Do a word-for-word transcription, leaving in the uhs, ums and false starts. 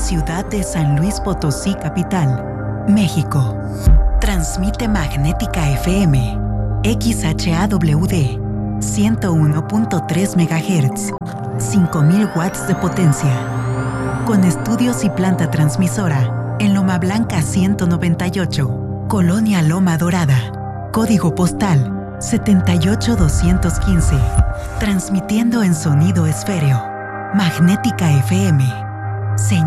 ciudad de San Luis Potosí, capital, México. Transmite Magnética F M, X H A W D, ciento uno punto tres megahertz, cinco mil watts de potencia. Con estudios y planta transmisora en Loma Blanca ciento noventa y ocho, Colonia Loma Dorada. Código postal setenta y ocho doscientos quince. Transmitiendo en sonido esféreo. Magnética F M. Señal